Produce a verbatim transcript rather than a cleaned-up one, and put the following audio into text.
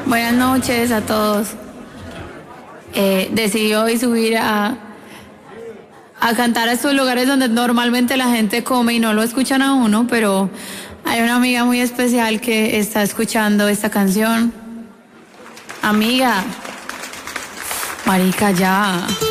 Buenas noches a todos. Eh, decidí hoy subir a, a cantar a estos lugares donde normalmente la gente come y no lo escuchan a uno, pero hay una amiga muy especial que está escuchando esta canción. Amiga, marica, ya.